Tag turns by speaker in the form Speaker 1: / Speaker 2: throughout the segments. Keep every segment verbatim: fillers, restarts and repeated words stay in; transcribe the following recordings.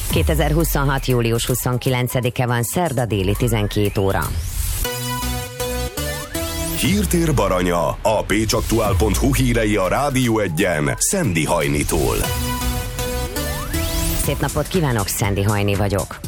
Speaker 1: kétezer-huszonhat. július huszonkilencedike van, szerda, déli tizenkét óra.
Speaker 2: Hírtér Baranya, a pécsaktuál pont hu hírei a Rádió Egyen Szendi Hajnitól.
Speaker 1: Szép napot kívánok, Szendi Hajni vagyok.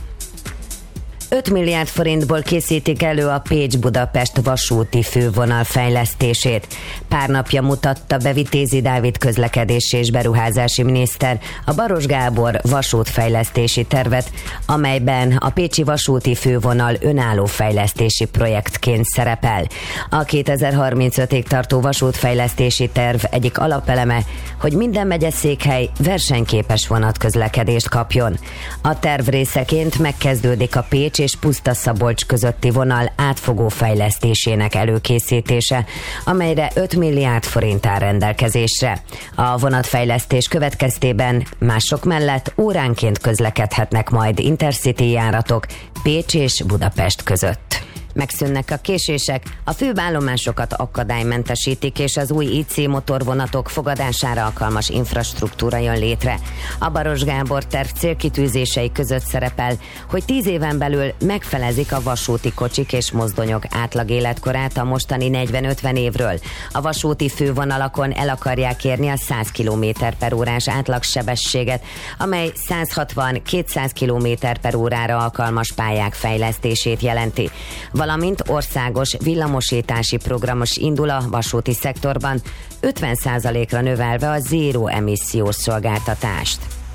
Speaker 1: öt milliárd forintból készítik elő a Pécs-Budapest vasúti fővonal fejlesztését. Pár napja mutatta be Vitézi Dávid közlekedési és beruházási miniszter a Baros Gábor vasútfejlesztési tervet, amelyben a pécsi vasúti fővonal önálló fejlesztési projektként szerepel. A kétezer-harmincötig tartó vasútfejlesztési terv egyik alapeleme, hogy minden megyeszékhely versenyképes vonatközlekedést kapjon. A terv részeként megkezdődik a Pécs és Puszta-Szabolcs közötti vonal átfogó fejlesztésének előkészítése, amelyre öt milliárd forint áll rendelkezésre. A vonatfejlesztés következtében mások mellett óránként közlekedhetnek majd Intercity járatok Pécs és Budapest között. Megszűnnek a késések, a főbb állomásokat akadálymentesítik, és az új i cé motorvonatok fogadására alkalmas infrastruktúra jön létre. A Baros Gábor terv célkitűzései között szerepel, hogy tíz éven belül megfelezik a vasúti kocsik és mozdonyok átlag életkorát a mostani negyven-ötven évről. A vasúti fővonalakon el akarják érni a száz kilométer per órás átlagsebességet, amely száz hatvan-kétszáz kilométer per órára alkalmas pályák fejlesztését jelenti. Valamint országos villamosítási programos indul a vasúti szektorban, ötven százalékra növelve a zéró emissziós szolgáltatást.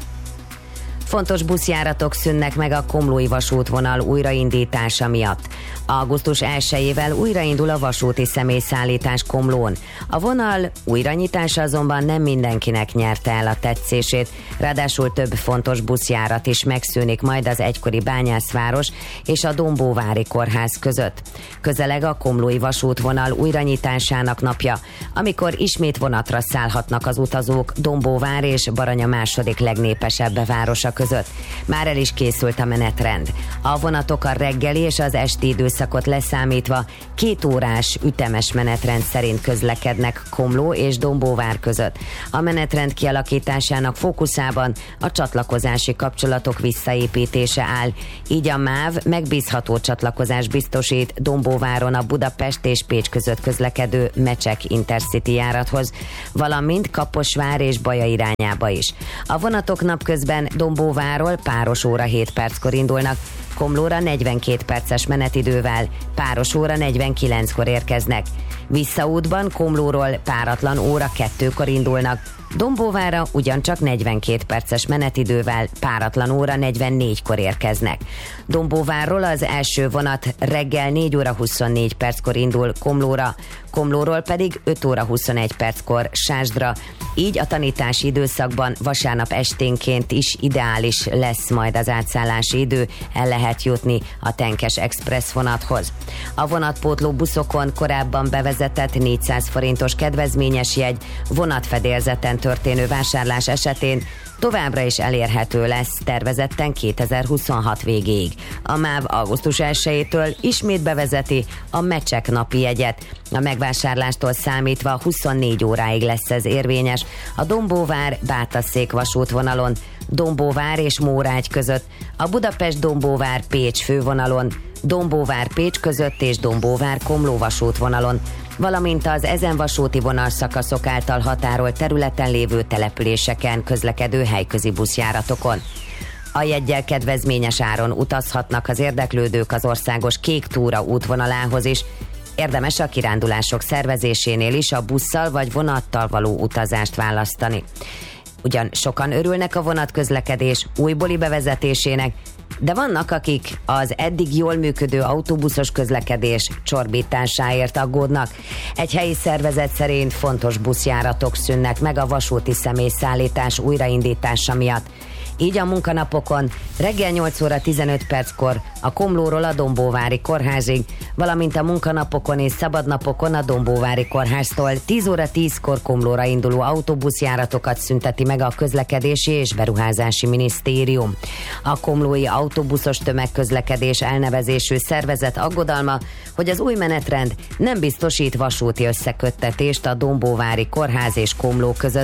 Speaker 1: Fontos buszjáratok szűnnek meg a komlói vasútvonal újraindítása miatt. augusztus elsejével újraindul a vasúti személyszállítás Komlón. A vonal újranyitása azonban nem mindenkinek nyerte el a tetszését, ráadásul több fontos buszjárat is megszűnik majd az egykori Bányászváros és a Dombóvári kórház között. Közeleg a komlói vasútvonal újranyitásának napja, amikor ismét vonatra szállhatnak az utazók Dombóvár és Baranya második legnépesebb városa között. Már el is készült a menetrend. A vonatok a reggeli és az esti időszakot leszámítva két órás ütemes menetrend szerint közlekednek Komló és Dombóvár között. A menetrend kialakításának fókuszában a csatlakozási kapcsolatok visszaépítése áll. Így a MÁV megbízható csatlakozás biztosít Dombóváron a Budapest és Pécs között közlekedő Mecsek Intercity járathoz, valamint Kaposvár és Baja irányába is. A vonatok napközben Dombóvárról páros óra hét perckor indulnak, Komlóra negyvenkét perces menetidővel páros óra negyvenkilenckor érkeznek. Visszaútban Komlóról páratlan óra kettőkor indulnak, Dombóvárra ugyancsak negyvenkét perces menetidővel páratlan óra negyvennégykor érkeznek. Dombóvárról az első vonat reggel négy óra huszonnégy perckor indul Komlóra, Komlóról pedig öt óra huszonegy perckor Sásdra, így a tanítási időszakban vasárnap esténként is ideális lesz majd az átszállási idő, el lehet jutni a Tenkes Express vonathoz. A vonatpótló buszokon korábban bevezetett négyszáz forintos kedvezményes jegy vonatfedélzeten történő vásárlás esetén továbbra is elérhető lesz tervezetten kétezer-huszonhat végéig. A MÁV augusztus elsejétől ismét bevezeti a Mecsek napi jegyet. A megvásárlástól számítva huszonnégy óráig lesz ez érvényes a Dombóvár-Bátaszék vasútvonalon, Dombóvár és Mórágy között, a Budapest-Dombóvár-Pécs fővonalon, Dombóvár-Pécs között és Dombóvár-Komló vasútvonalon, valamint az ezen vasúti vonalszakaszok által határolt területen lévő településeken közlekedő helyközi buszjáratokon. A jeggyel kedvezményes áron utazhatnak az érdeklődők az országos Kék Túra útvonalához is. Érdemes a kirándulások szervezésénél is a busszal vagy vonattal való utazást választani. Ugyan sokan örülnek a vonatközlekedés újbóli bevezetésének, de vannak, akik az eddig jól működő autóbuszos közlekedés csorbításáért aggódnak. Egy helyi szervezet szerint fontos buszjáratok szűnnek meg a vasúti személyszállítás újraindítása miatt. Így a munkanapokon reggel nyolc óra tizenöt perckor a Komlóról a Dombóvári kórházig, valamint a munkanapokon és szabadnapokon a Dombóvári kórháztól tíz óra tízkor Komlóra induló autóbuszjáratokat szünteti meg a Közlekedési és Beruházási Minisztérium. A komlói autóbuszos tömegközlekedés elnevezésű szervezet aggodalma, hogy az új menetrend nem biztosít vasúti összeköttetést a Dombóvári kórház és Komló között,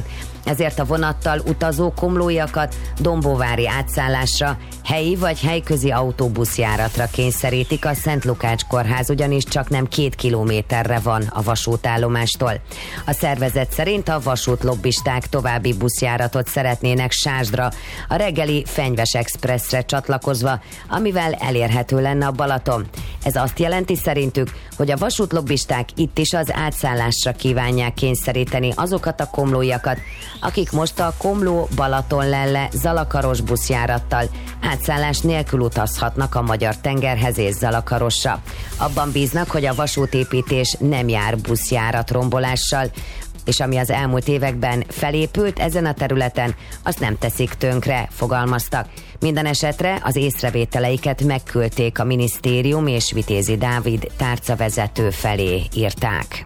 Speaker 1: Ezért a vonattal utazó komlóiakat dombóvári átszállásra, helyi vagy helyközi autóbuszjáratra kényszerítik. A Szent Lukács kórház ugyanis csak nem két kilométerre van a vasútállomástól. A szervezet szerint a vasútlobbisták további buszjáratot szeretnének Sásdra, a reggeli Fenyves Expressre csatlakozva, amivel elérhető lenne a Balaton. Ez azt jelenti szerintük, hogy a vasútlobbisták itt is az átszállásra kívánják kényszeríteni azokat a komlóiakat, akik most a Komló-Balaton-Lelle Zalakaros buszjárattal átszállás nélkül utazhatnak a Magyar Tengerhez és Zalakarosra. Abban bíznak, hogy a vasútépítés nem jár buszjárat rombolással, és ami az elmúlt években felépült ezen a területen, azt nem teszik tönkre, fogalmaztak. Minden esetre az észrevételeiket megküldték a minisztérium és Vitézi Dávid tárcavezető felé, írták.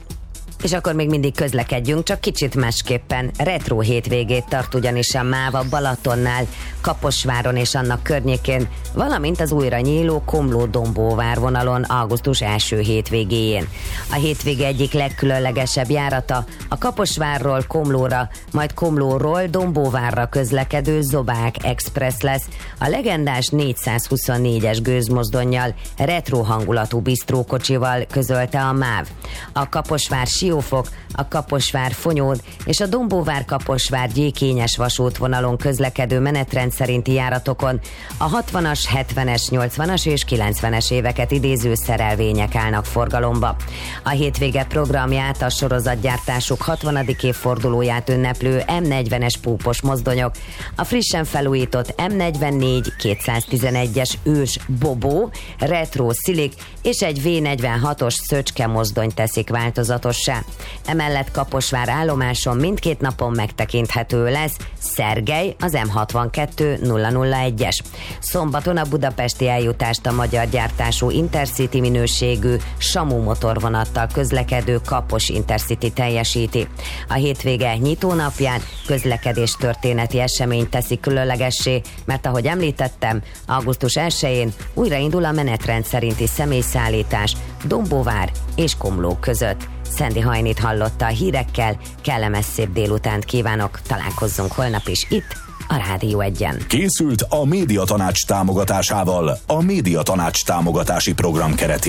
Speaker 1: És akkor még mindig közlekedjünk, csak kicsit másképpen. Retro hétvégét tart ugyanis a MÁV a Balatonnál, Kaposváron és annak környékén, valamint az újra nyíló Komló-Dombóvár vonalon augusztus első hétvégéjén. A hétvége egyik legkülönlegesebb járata a Kaposvárról Komlóra, majd Komlóról Dombóvárra közlekedő Zobák Express lesz, a legendás négyszázhuszonnégyes gőzmozdonnyal, retro hangulatú bisztrókocsival, közölte a MÁV. A Kaposvár Siófok, a Kaposvár Fonyód és a Dombóvár-Kaposvár Gyékényes vasútvonalon közlekedő menetrend szerinti járatokon a hatvanas, hetvenes, nyolcvanas és kilencvenes éveket idéző szerelvények állnak forgalomba. A hétvége programját a sorozatgyártásuk hatvanadik évfordulóját ünneplő em negyvenes púpos mozdonyok, a frissen felújított em negyvennégy kétszáztizenegyes ős Bobó, retro szilik és egy vé negyvenhatos Szöcske mozdony teszik változatossá. Emellett Kaposvár állomáson mindkét napon megtekinthető lesz Szergely, az em hatvankettő nulla nulla egyes. Szombaton a budapesti eljutást a magyar gyártású Intercity minőségű Samu motorvonattal közlekedő Kapos Intercity teljesíti. A hétvége nyitónapján közlekedés történeti esemény teszi különlegessé, mert ahogy említettem, augusztus elsején újraindul a menetrend szerinti személyszállítás Dombóvár és Komló között. Szendi Hajnit hallotta a hírekkel, kellemes szép délutánt kívánok, találkozzunk holnap is itt, a Rádió Egyen.
Speaker 2: Készült a Médiatanács támogatásával, a Médiatanács támogatási program keretében.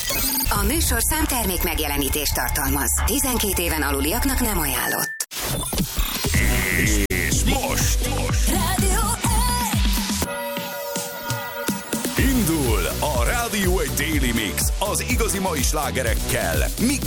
Speaker 3: A műsorszám termék megjelenítést tartalmaz. tizenkét éven aluliaknak nem ajánlott.
Speaker 2: És most, most.
Speaker 3: Rádió
Speaker 2: Indul a Rádió egy Daily Mix az igazi mai slágerekkel, mix